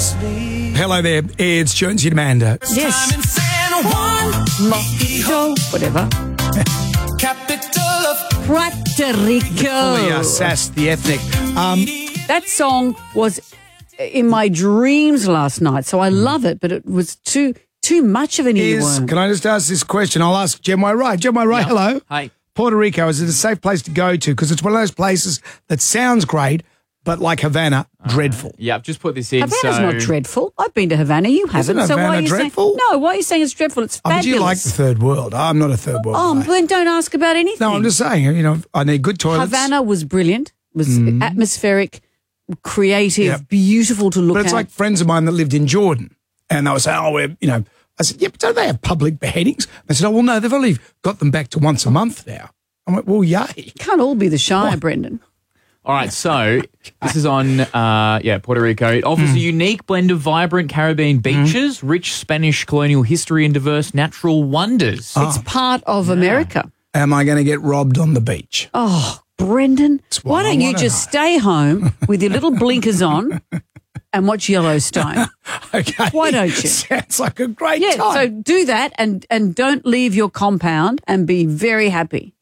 Hello there, it's Jonesy and Amanda. Yes. Whatever. Puerto Rico. Oh, Sass the Ethnic. That song was in my dreams last night, so I love it, but it was too much of an earworm. Can I just ask this question? I'll ask Gemma Wright. Gemma Wright, hello. Hi. Puerto Rico, is it a safe place to go to? Because it's one of those places that sounds great, but like Havana, dreadful. Yeah, I've just put this in. Havana's not dreadful. I've been to Havana. You haven't. Isn't so why Havana are you dreadful? Saying, no, why are you saying it's dreadful? It's fabulous. But you like the third world. I'm not a third world Oh, guy. then don't ask about anything. No, I'm just saying, I need good toilets. Havana was brilliant. Was atmospheric, creative, beautiful to look But at. it's like friends of mine that lived in Jordan, and they were saying, I said, yeah, but don't they have public beheadings? They said, oh, well, no, they've only got them back to once a month now. I went, well, yay. Can't all be the Shire, Brendan. All right, so this is on, Puerto Rico. It offers a unique blend of vibrant Caribbean beaches, rich Spanish colonial history, and diverse natural wonders. It's part of America. Am I going to get robbed on the beach? Oh, Brendan, why don't you just stay home with your little blinkers on and watch Yellowstone? Okay. Why don't you? Sounds like a great Yeah, time. so do that and don't leave your compound and be very happy.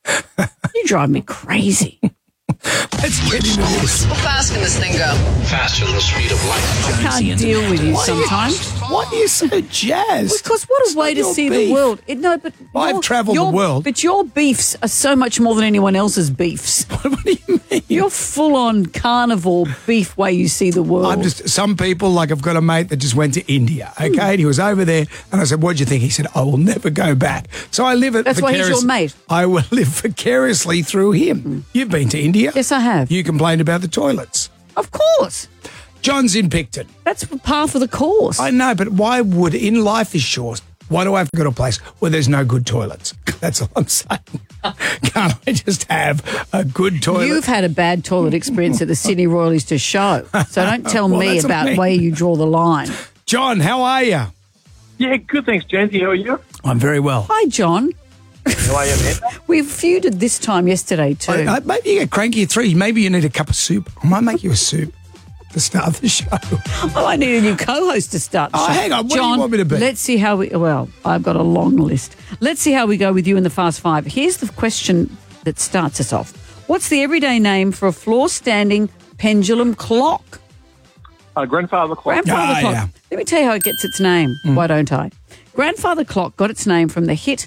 You drive me crazy. Let's get into this. How fast can this thing go? Faster than the speed of light. I can't deal with you sometimes. Why are you so jazzed? Because what a way not to your see beef. the world. I've travelled the world. But your beefs are so much more than anyone else's beefs. What do you mean? You're full-on carnivore beef way you see the world. Some people, like I've got a mate that just went to India, okay, and he was over there, and I said, what'd you think? He said, I will never go back. So I live it That's why he's your mate. I will live vicariously through him. You've been to India? Yes, I have. You complained about the toilets. Of course. John's in Picton. That's par for the course. I know, but why would, in life is short, why do I have to go to a place where there's no good toilets? That's all I'm saying. Can't I just have a good toilet? You've had a bad toilet experience at the Sydney Royal Easter Show, so don't tell me that's about me. where you draw the line. John, how are you? Yeah, good, thanks, Jonesy. How are you? I'm very well. Hi, John. How are you, man? We feuded this time yesterday too. Maybe you get cranky at 3. Maybe you need a cup of soup. I might make you a soup to start the show. Well, I need a new co-host to start the show. Hang on. What John, do you want me to be? Let's see how I've got a long list. Let's see how we go with you in the Fast Five. Here's the question that starts us off. What's the everyday name for a floor-standing pendulum clock? Grandfather clock. Grandfather clock. Yeah. Let me tell you how it gets its name. Why don't I? Grandfather Clock got its name from the hit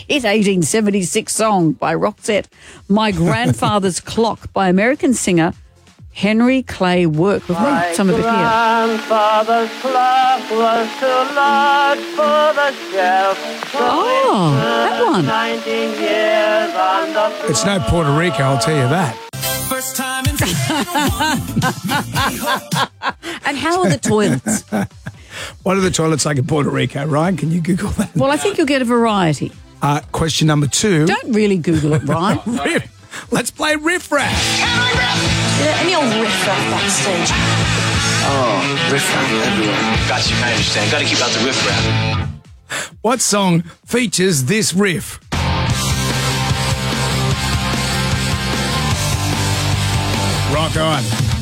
1876 song by Roxette, My Grandfather's Clock by American singer Henry Clay Work. We've got some of it here. Grandfather's clock was too large for the shelf. Oh, that one. 19 years on the floor. It's no Puerto Rico, I'll tell you that. First time in And how are the toilets? What are the toilets like in Puerto Rico? Ryan, can you Google that? Well, I think you'll get a variety. Question number 2. Don't really Google it, Ryan. Let's play Riff Raff. Any old riff-raff backstage? Oh, riff-raff everywhere. Got you, I understand. Got to keep out the riff-raff. What song features this riff? Rock on.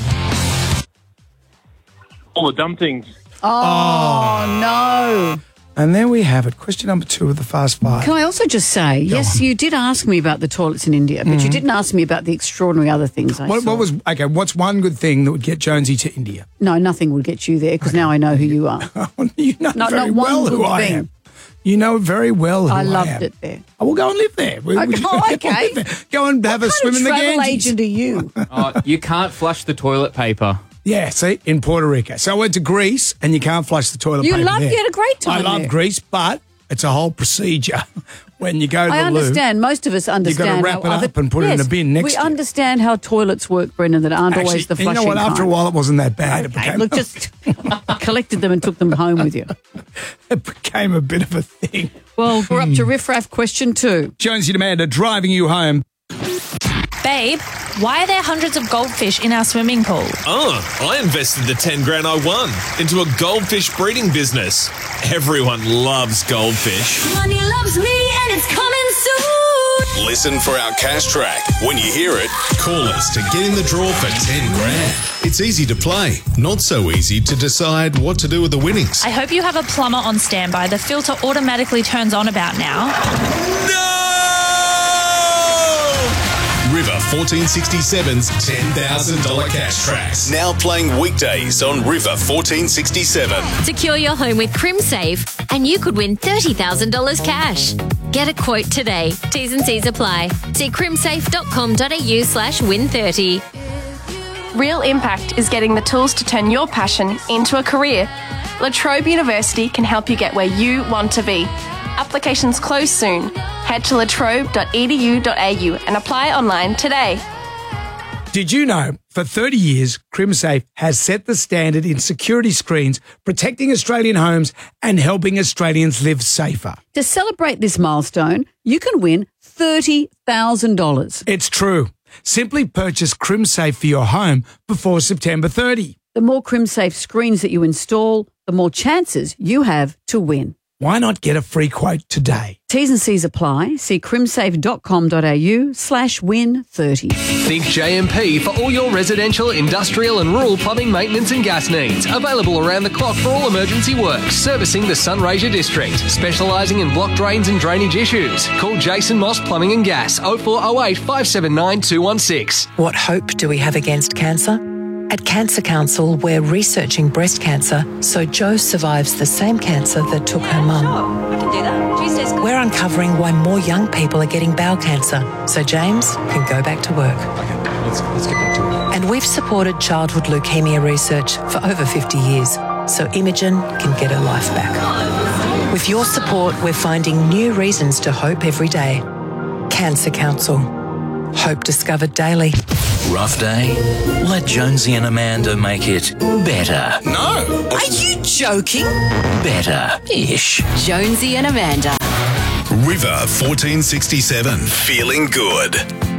All the dumb things. Oh, no. And there we have it. Question number 2 of the Fast Five. Can I also just say, yes, you did ask me about the toilets in India, but you didn't ask me about the extraordinary other things I saw. What's one good thing that would get Jonesy to India? No, nothing would get you there because now I know who you are. You know Not very one well who good I thing. am. You know very well who I am. I loved it there. I will go and live there. Okay. Go and have a swim in the Travel Ganges. agent are you? You can't flush the toilet paper. Yeah, see, in Puerto Rico. So I went to Greece, and you can't flush the toilet You paper loved- there. you had a great time I love there. Greece, but it's a whole procedure. When you go to I the loo, understand. Most of us understand. wrap how it other- up and put it in a bin next We to you. understand how toilets work, Brendan, that aren't always the you flushing know what? After a kind. while, it wasn't that bad. It Okay, became, look, just collected them and took them home with you. it became a bit of a thing. Well, we're up to Riff Raff question 2. Jonesy and Amanda driving you home. Babe, why are there hundreds of goldfish in our swimming pool? Oh, I invested the 10 grand I won into a goldfish breeding business. Everyone loves goldfish. Money loves me and it's coming soon. Listen for our cash track. When you hear it, call us to get in the draw for 10 grand. It's easy to play, not so easy to decide what to do with the winnings. I hope you have a plumber on standby. The filter automatically turns on about now. No! River 1467's $10,000 cash tracks. Now playing weekdays on River 1467. Secure your home with CrimSafe and you could win $30,000 cash. Get a quote today. T's and C's apply. See crimsafe.com.au/win30. Real Impact is getting the tools to turn your passion into a career. La Trobe University can help you get where you want to be. Applications close soon. Head to latrobe.edu.au and apply online today. Did you know, for 30 years, CrimSafe has set the standard in security screens, protecting Australian homes and helping Australians live safer. To celebrate this milestone, you can win $30,000. It's true. Simply purchase CrimSafe for your home before September 30. The more CrimSafe screens that you install, the more chances you have to win. Why not get a free quote today? T's and C's apply. See crimsafe.com.au/win30. Think JMP for all your residential, industrial and rural plumbing maintenance and gas needs. Available around the clock for all emergency works. Servicing the Sunraysia district. Specialising in block drains and drainage issues. Call Jason Moss Plumbing and Gas 0408 579 216. What hope do we have against cancer? At Cancer Council, we're researching breast cancer so Jo survives the same cancer that took her mum. Sure, we can do that. Tuesday's We're uncovering why more young people are getting bowel cancer so James can go back to work. Okay, let's get back to it. And we've supported childhood leukemia research for over 50 years so Imogen can get her life back. With your support, we're finding new reasons to hope every day. Cancer Council. Hope discovered daily. Rough day? Let Jonesy and Amanda make it better. No! Are you joking? Better-ish. Jonesy and Amanda. River 1467. Feeling good.